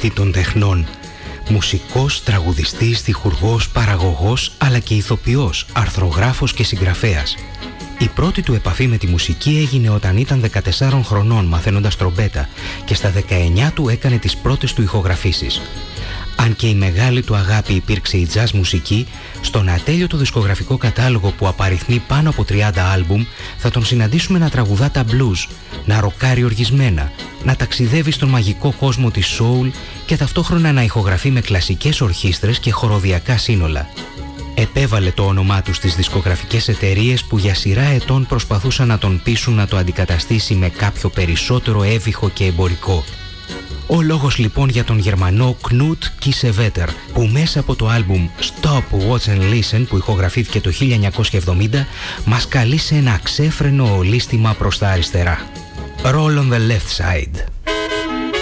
πρωταγωνιστή των τεχνών. Μουσικός, τραγουδιστής, στιχουργός, παραγωγός, αλλά και ηθοποιός, αρθρογράφος και συγγραφέας. Η πρώτη του επαφή με τη μουσική έγινε όταν ήταν 14 χρονών μαθαίνοντας τρομπέτα και στα 19 του έκανε τις πρώτες του ηχογραφήσεις. Αν και η μεγάλη του αγάπη υπήρξε η jazz μουσική, στον ατέλειωτο δισκογραφικό κατάλογο που απαριθμεί πάνω από 30 άλμπουμ θα τον συναντήσουμε να τραγουδά τα blues, να ροκάρει οργισμένα, να ταξιδεύει στον μαγικό κόσμο της soul και ταυτόχρονα να ηχογραφεί με κλασικές ορχήστρες και χοροδιακά σύνολα. Επέβαλε το όνομά του στις δισκογραφικές εταιρείες που για σειρά ετών προσπαθούσαν να τον πείσουν να το αντικαταστήσει με κάποιο περισσότερο έβυχο και εμπορικό. Ο λόγος λοιπόν για τον Γερμανό Knut Kiesewetter, που μέσα από το άλμπουμ Stop, Watch and Listen που ηχογραφήθηκε το 1970 μας καλεί σε ένα ξέφρενο ολίσθημα προς τα αριστερά. Roll on the left side.